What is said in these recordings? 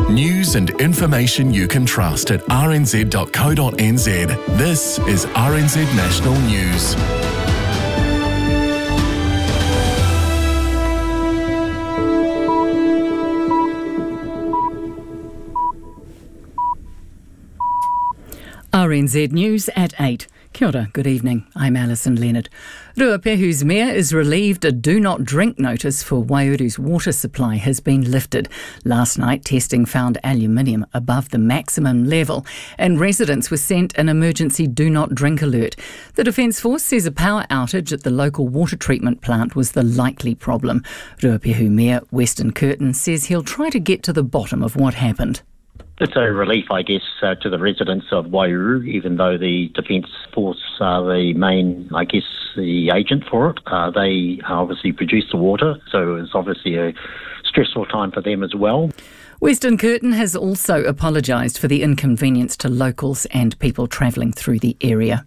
News and information you can trust at rnz.co.nz. This is RNZ National News. RNZ News at 8. Kia ora, good evening. I'm Alison Leonard. Ruapehu's mayor is relieved a do not drink notice for Waiuru's water supply has been lifted. Last night, testing found aluminium above the maximum level and residents were sent an emergency do not drink alert. The Defence Force says a power outage at the local water treatment plant was the likely problem. Ruapehu Mayor Weston Curtin says he'll try to get to the bottom of what happened. It's a relief, I guess, to the residents of Waiuru, even though the Defence Force are the main, the agent for it. They obviously produce the water, so it's obviously a stressful time for them as well. Weston Curtin has also apologised for the inconvenience to locals and people travelling through the area.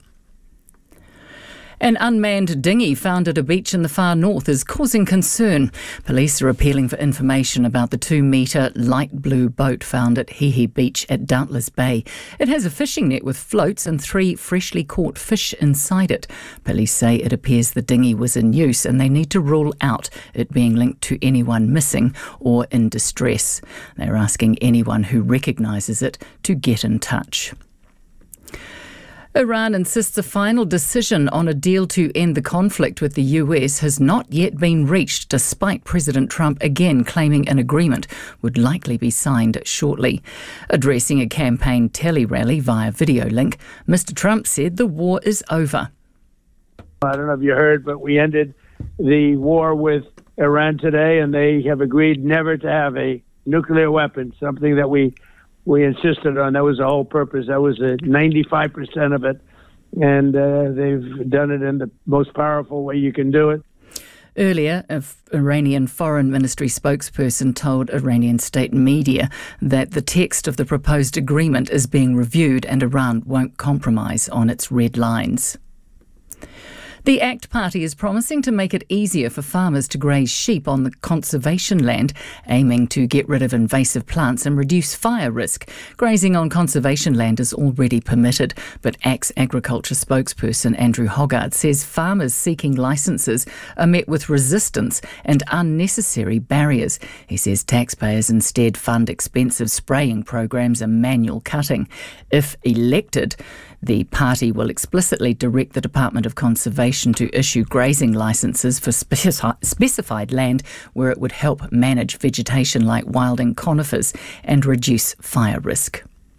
An unmanned dinghy found at a beach in the far north is causing concern. Police are appealing for information about the 2-metre light blue boat found at Hihi Beach at Doubtless Bay. It has a fishing net with floats and 3 freshly caught fish inside it. Police say it appears the dinghy was in use and they need to rule out it being linked to anyone missing or in distress. They're asking anyone who recognises it to get in touch. Iran insists a final decision on a deal to end the conflict with the US has not yet been reached, despite President Trump again claiming an agreement would likely be signed shortly. Addressing a campaign tele-rally via video link, Mr. Trump said the war is over. I don't know if you heard, but we ended the war with Iran today, and they have agreed never to have a nuclear weapon, something that we insisted on. That was the whole purpose. That was 95% of it. And they've done it in the most powerful way you can do it. Earlier, an Iranian Foreign Ministry spokesperson told Iranian state media that the text of the proposed agreement is being reviewed and Iran won't compromise on its red lines. The ACT Party is promising to make it easier for farmers to graze sheep on the conservation land, aiming to get rid of invasive plants and reduce fire risk. Grazing on conservation land is already permitted, but ACT's agriculture spokesperson Andrew Hoggard says farmers seeking licences are met with resistance and unnecessary barriers. He says taxpayers instead fund expensive spraying programs and manual cutting. If elected, the party will explicitly direct the Department of Conservation to issue grazing licences for specified land where it would help manage vegetation like wilding conifers and reduce fire risk.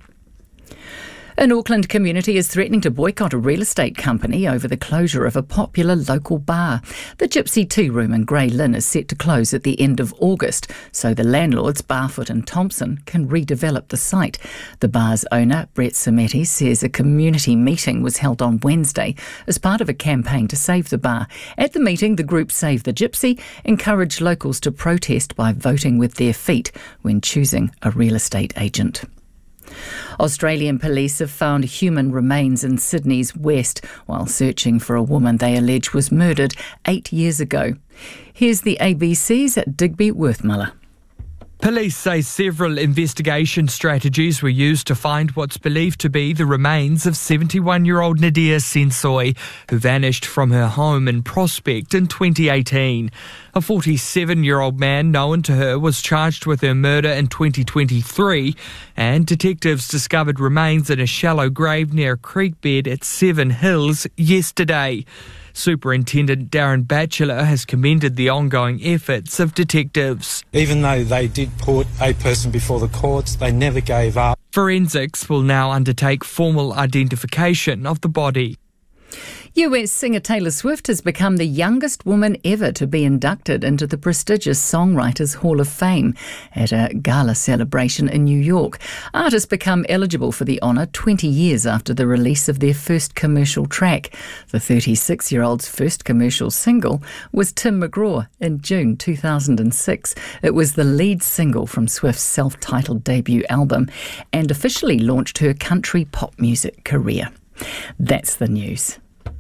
An Auckland community is threatening to boycott a real estate company over the closure of a popular local bar. The Gypsy Tea Room in Grey Lynn is set to close at the end of August, so the landlords, Barfoot and Thompson, can redevelop the site. The bar's owner, Brett Sametti, says a community meeting was held on Wednesday as part of a campaign to save the bar. At the meeting, the group Save the Gypsy encouraged locals to protest by voting with their feet when choosing a real estate agent. Australian police have found human remains in Sydney's west while searching for a woman they allege was murdered 8 years ago. Here's the ABC's Digby Worthmuller. Police say several investigation strategies were used to find what's believed to be the remains of 71-year-old Nadia Sensoi, who vanished from her home in Prospect in 2018. A 47-year-old man known to her was charged with her murder in 2023, and detectives discovered remains in a shallow grave near a creek bed at Seven Hills yesterday. Superintendent Darren Batchelor has commended the ongoing efforts of detectives. Even though they did put a person before the courts, they never gave up. Forensics will now undertake formal identification of the body. US singer Taylor Swift has become the youngest woman ever to be inducted into the prestigious Songwriters Hall of Fame at a gala celebration in New York. Artists become eligible for the honour 20 years after the release of their first commercial track. The 36-year-old's first commercial single was Tim McGraw in June 2006. It was the lead single from Swift's self-titled debut album and officially launched her country pop music career. That's the news.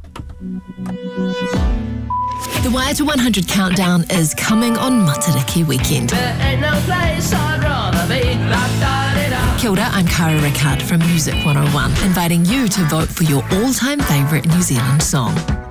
The Wire to 100 countdown is coming on Matariki weekend. There ain't no place I'd rather be. Kia ora, I'm Cara Rickard from Music 101, inviting you to vote for your all-time favourite New Zealand song.